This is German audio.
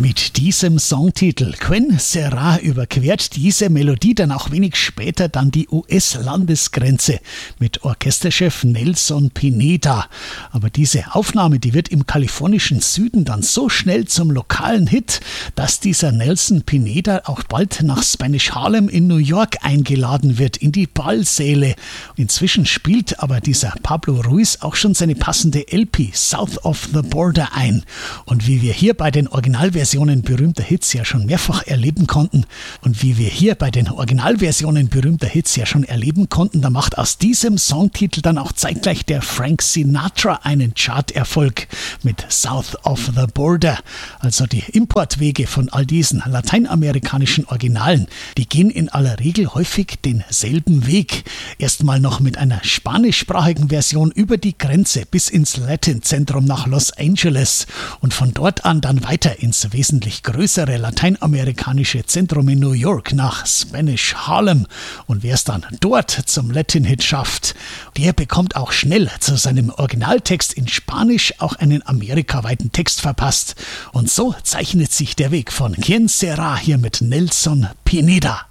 Mit diesem Songtitel Quien Será überquert diese Melodie dann auch wenig später dann die US-Landesgrenze mit Orchesterchef Nelson Pineda. Aber diese Aufnahme, die wird im kalifornischen Süden dann so schnell zum lokalen Hit, dass dieser Nelson Pineda auch bald nach Spanish Harlem in New York eingeladen wird, in die Ballsäle. Inzwischen spielt aber dieser Pablo Ruiz auch schon seine passende LP South of the Border ein. Und wie wir hier bei den Originalversionen berühmter Hits ja schon mehrfach erleben konnten da macht aus diesem Songtitel dann auch zeitgleich der Frank Sinatra einen Charterfolg mit South of the Border. Also die Importwege von all diesen lateinamerikanischen Originalen, die gehen in aller Regel häufig denselben Weg. Erstmal noch mit einer spanischsprachigen Version über die Grenze bis ins Latin-Zentrum nach Los Angeles und von dort an dann weiter ins wesentlich größere lateinamerikanische Zentrum in New York nach Spanish Harlem. Und wer es dann dort zum Latin-Hit schafft, der bekommt auch schnell zu seinem Originaltext in Spanisch auch einen amerikaweiten Text verpasst. Und so zeichnet sich der Weg von Quien Será hier mit Nelson Pineda.